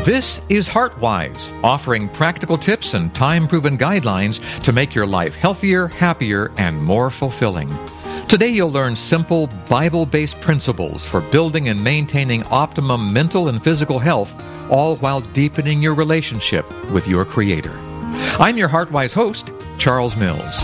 This is HeartWise, offering practical tips and time-proven guidelines to make your life healthier, happier, and more fulfilling. Today you'll learn simple, Bible-based principles for building and maintaining optimum mental and physical health, all while deepening your relationship with your Creator. I'm your HeartWise host, Charles Mills.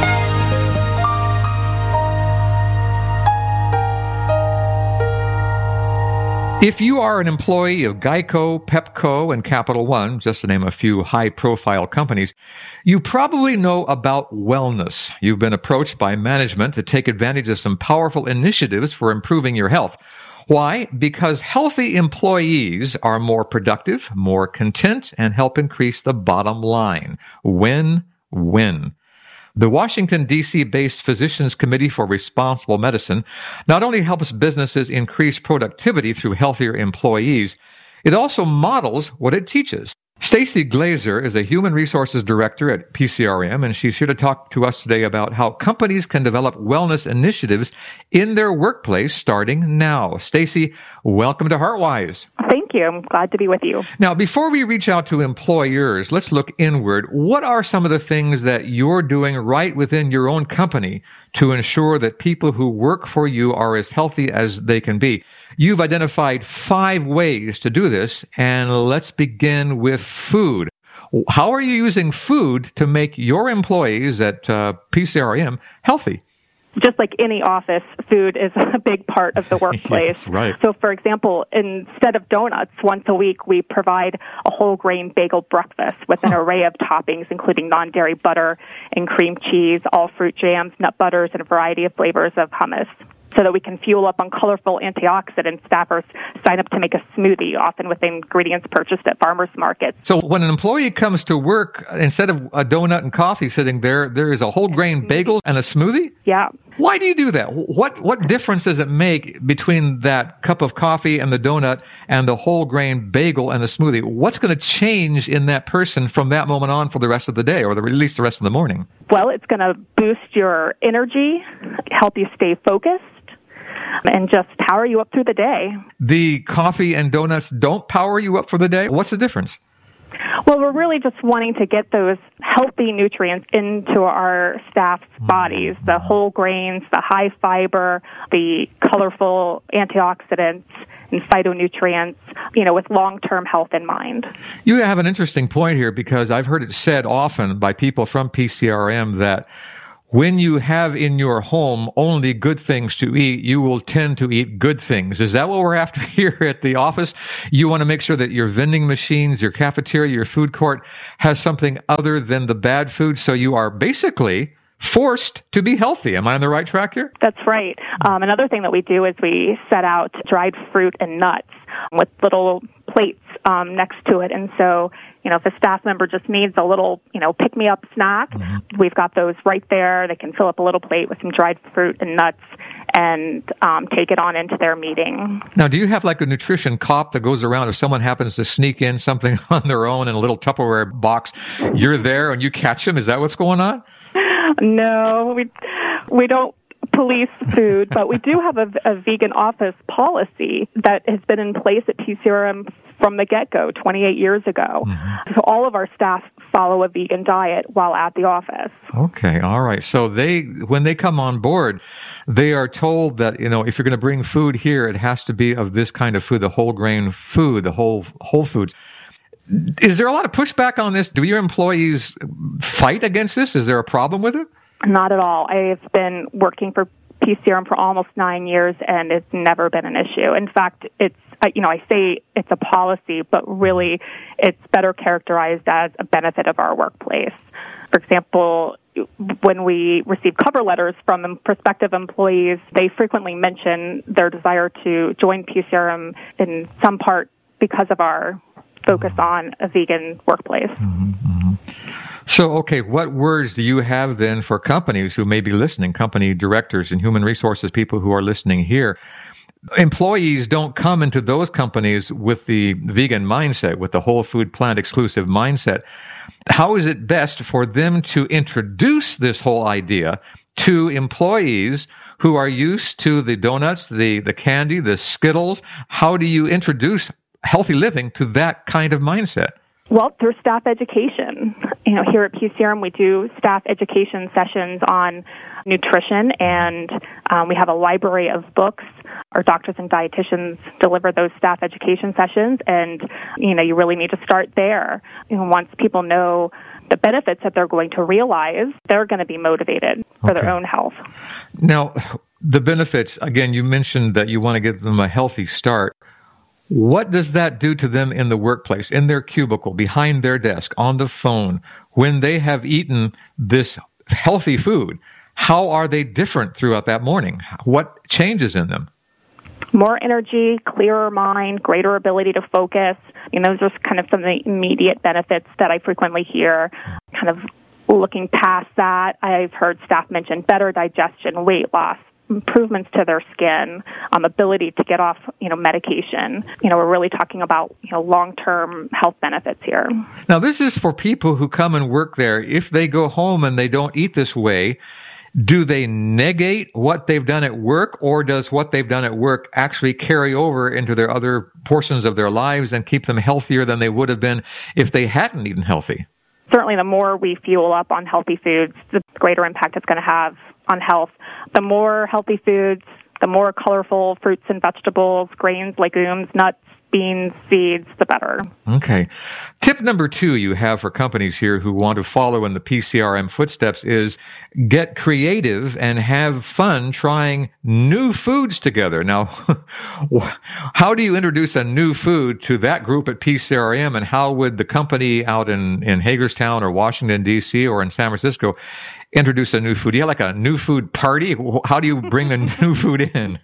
If you are an employee of Geico, Pepco, and Capital One, just to name a few high-profile companies, you probably know about wellness. You've been approached by management to take advantage of some powerful initiatives for improving your health. Why? Because healthy employees are more productive, more content, and help increase the bottom line. Win-win. The Washington, D.C.-based Physicians Committee for Responsible Medicine not only helps businesses increase productivity through healthier employees, it also models what it teaches. Stacy Glazer is a human resources director at PCRM, and she's here to talk to us today about how companies can develop wellness initiatives in their workplace starting now. Stacy, welcome to HeartWise. Thank you. I'm glad to be with you. Now, before we reach out to employers, let's look inward. What are some of the things that you're doing right within your own company to ensure that people who work for you are as healthy as they can be? You've identified 5 ways to do this, and let's begin with food. How are you using food to make your employees at PCRM healthy? Just like any office, food is a big part of the workplace. Yes, right. So, for example, instead of donuts, once a week, we provide a whole grain bagel breakfast with an array of toppings, including non-dairy butter and cream cheese, all fruit jams, nut butters, and a variety of flavors of hummus, so that we can fuel up on colorful antioxidants. Staffers sign up to make a smoothie, often with ingredients purchased at farmers markets. So when an employee comes to work, instead of a donut and coffee sitting there, there is a whole grain bagel and a smoothie? Yeah. Why do you do that? What difference does it make between that cup of coffee and the donut and the whole grain bagel and the smoothie? What's going to change in that person from that moment on for the rest of the day, or at least the rest of the morning? Well, it's going to boost your energy, help you stay focused, and just power you up through the day. The coffee and donuts don't power you up for the day? What's the difference? Well, we're really just wanting to get those healthy nutrients into our staff's bodies, the whole grains, the high fiber, the colorful antioxidants and phytonutrients, with long-term health in mind. You have an interesting point here, because I've heard it said often by people from PCRM that when you have in your home only good things to eat, you will tend to eat good things. Is that what we're after here at the office? You want to make sure that your vending machines, your cafeteria, your food court has something other than the bad food, so you are basically forced to be healthy. Am I on the right track here? That's right. Another thing that we do is we set out dried fruit and nuts with little plates next to it. And so, if a staff member just needs a little, pick-me-up snack, we've got those right there. They can fill up a little plate with some dried fruit and nuts and take it on into their meeting. Now, do you have like a nutrition cop that goes around if someone happens to sneak in something on their own in a little Tupperware box? You're there and you catch them? Is that what's going on? No, we don't police food, but we do have a vegan office policy that has been in place at PCRM from the get-go 28 years ago. So all of our staff follow a vegan diet while at the office. Okay, all right. So when they come on board, they are told that, if you're going to bring food here, it has to be of this kind of food, the whole grain food, the whole foods. Is there a lot of pushback on this? Do your employees fight against this? Is there a problem with it? Not at all. I've been working for PCRM for almost 9 years, and it's never been an issue. In fact, I say it's a policy, but really it's better characterized as a benefit of our workplace. For example, when we receive cover letters from prospective employees, they frequently mention their desire to join PCRM in some part because of our focus on a vegan workplace. So, okay, what words do you have then for companies who may be listening, company directors and human resources people who are listening here? Employees don't come into those companies with the vegan mindset, with the whole food plant exclusive mindset. How is it best for them to introduce this whole idea to employees who are used to the donuts, the candy, the Skittles? How do you introduce healthy living to that kind of mindset? Well, through staff education. Here at PCRM, we do staff education sessions on nutrition, and we have a library of books. Our doctors and dietitians deliver those staff education sessions, and, you really need to start there. Once people know the benefits that they're going to realize, they're going to be motivated for their own health. Now, the benefits, again, you mentioned that you want to give them a healthy start. What does that do to them in the workplace, in their cubicle, behind their desk, on the phone, when they have eaten this healthy food? How are they different throughout that morning? What changes in them? More energy, clearer mind, greater ability to focus. Those are kind of some of the immediate benefits that I frequently hear. Kind of looking past that, I've heard staff mention better digestion, weight loss, improvements to their skin, ability to get off, medication. We're really talking about, long-term health benefits here. Now, this is for people who come and work there. If they go home and they don't eat this way, do they negate what they've done at work, or does what they've done at work actually carry over into their other portions of their lives and keep them healthier than they would have been if they hadn't eaten healthy? Certainly, the more we fuel up on healthy foods, the greater impact it's going to have on health. The more healthy foods, the more colorful fruits and vegetables, grains, legumes, nuts, beans, seeds, the better. Okay. Tip number 2 you have for companies here who want to follow in the PCRM footsteps is get creative and have fun trying new foods together. Now, how do you introduce a new food to that group at PCRM, and how would the company out in Hagerstown or Washington, D.C. or in San Francisco introduce a new food? Do you have like a new food party? How do you bring the new food in?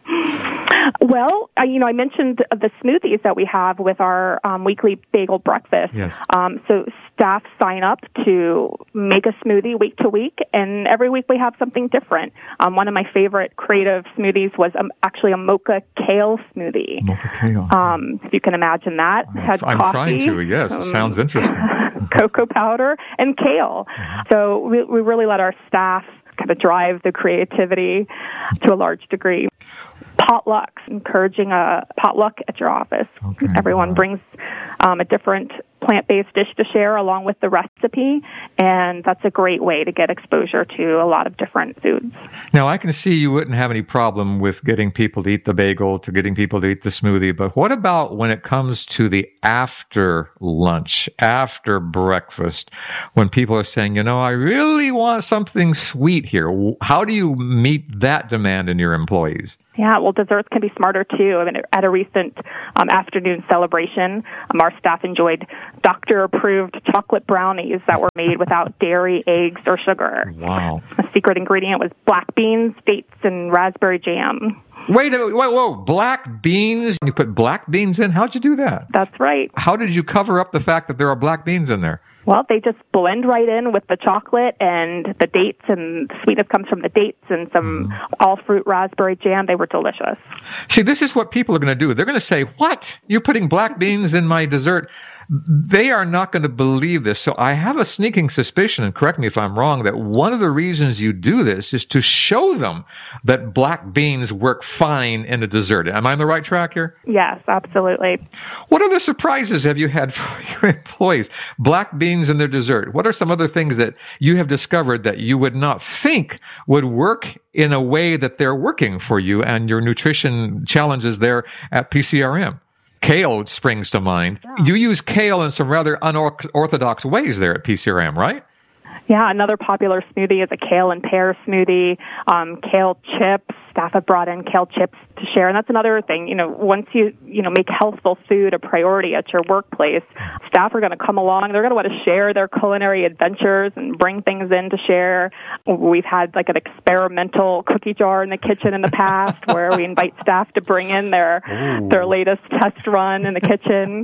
Well, I mentioned the smoothies that we have with our weekly bagel breakfast. Yes. So staff sign up to make a smoothie week to week, and every week we have something different. One of my favorite creative smoothies was actually a mocha kale smoothie. Mocha kale. If you can imagine that. I'm coffee, trying to, yes. It sounds interesting. Cocoa powder and kale. Mm-hmm. So we really let our staff kind of drive the creativity to a large degree. Potlucks, encouraging a potluck at your office. Okay. Everyone brings a different plant-based dish to share along with the recipe, and that's a great way to get exposure to a lot of different foods. Now, I can see you wouldn't have any problem with getting people to eat the bagel, to getting people to eat the smoothie, but what about when it comes to the after lunch, after breakfast, when people are saying, I really want something sweet here? How do you meet that demand in your employees? Yeah, well, desserts can be smarter, too. At a recent afternoon celebration, our staff enjoyed doctor-approved chocolate brownies that were made without dairy, eggs, or sugar. Wow. The secret ingredient was black beans, dates, and raspberry jam. Wait a minute, whoa, black beans? You put black beans in? How'd you do that? That's right. How did you cover up the fact that there are black beans in there? Well, they just blend right in with the chocolate and the dates, and the sweetness comes from the dates and some all-fruit raspberry jam. They were delicious. See, this is what people are going to do. They're going to say, what? You're putting black beans in my dessert? They are not going to believe this. So I have a sneaking suspicion, and correct me if I'm wrong, that one of the reasons you do this is to show them that black beans work fine in a dessert. Am I on the right track here? Yes, absolutely. What other surprises have you had for your employees? Black beans in their dessert. What are some other things that you have discovered that you would not think would work in a way that they're working for you and your nutrition challenges there at PCRM? Kale springs to mind. Yeah. You use kale in some rather unorthodox ways there at PCRM, right? Yeah, another popular smoothie is a kale and pear smoothie, kale chips. Staff have brought in kale chips to share, and that's another thing. Once you make healthful food a priority at your workplace, staff are going to come along. They're going to want to share their culinary adventures and bring things in to share. We've had like an experimental cookie jar in the kitchen in the past, where we invite staff to bring in their latest test run in the kitchen.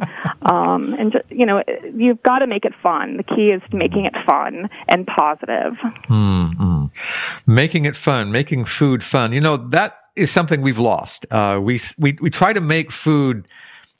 And just, you've got to make it fun. The key is making it fun and positive. Mm-hmm. Making it fun, making food fun. That is something we've lost. We try to make food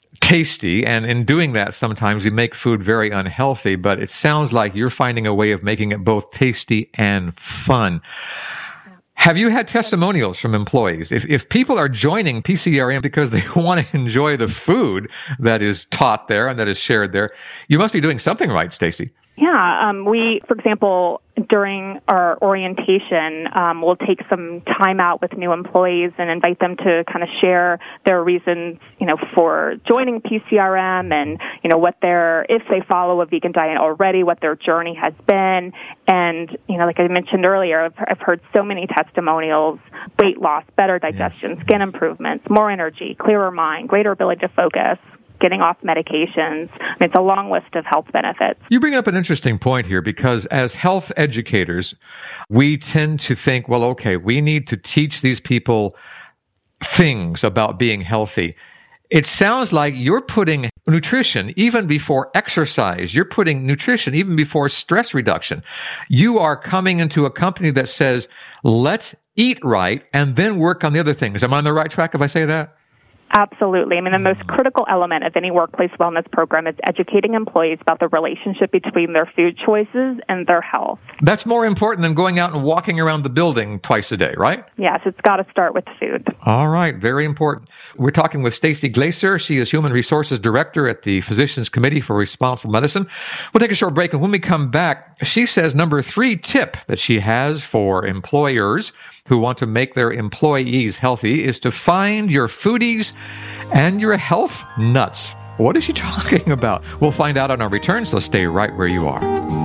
tasty, and in doing that, sometimes we make food very unhealthy, but it sounds like you're finding a way of making it both tasty and fun. Have you had testimonials from employees? If people are joining PCRM because they want to enjoy the food that is taught there and that is shared there, you must be doing something right, Stacy. Yeah, we, for example, during our orientation, we'll take some time out with new employees and invite them to kind of share their reasons, for joining PCRM and, what if they follow a vegan diet already, what their journey has been. And, like I mentioned earlier, I've heard so many testimonials: weight loss, better digestion, skin improvements, more energy, clearer mind, greater ability to focus, getting off medications. It's a long list of health benefits. You bring up an interesting point here, because as health educators, we tend to think, well, okay, we need to teach these people things about being healthy. It sounds like you're putting nutrition even before exercise. You're putting nutrition even before stress reduction. You are coming into a company that says, let's eat right and then work on the other things. Am I on the right track if I say that? Absolutely. The most critical element of any workplace wellness program is educating employees about the relationship between their food choices and their health. That's more important than going out and walking around the building twice a day, right? Yes, it's got to start with food. All right, very important. We're talking with Stacy Glaser. She is Human Resources Director at the Physicians Committee for Responsible Medicine. We'll take a short break, and when we come back, she says number 3 tip that she has for employers who want to make their employees healthy is to find your foodies and your health nuts. What is she talking about? We'll find out on our return, so stay right where you are.